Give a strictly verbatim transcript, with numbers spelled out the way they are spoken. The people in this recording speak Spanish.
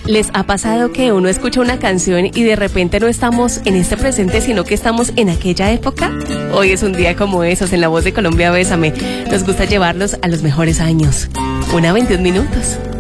¿Les ha pasado que uno escucha una canción y de repente no estamos en este presente, sino que estamos en aquella época? Hoy es un día como esos en La Voz de Colombia, Bésame. Nos gusta llevarlos a los mejores años. Una veintiún minutos.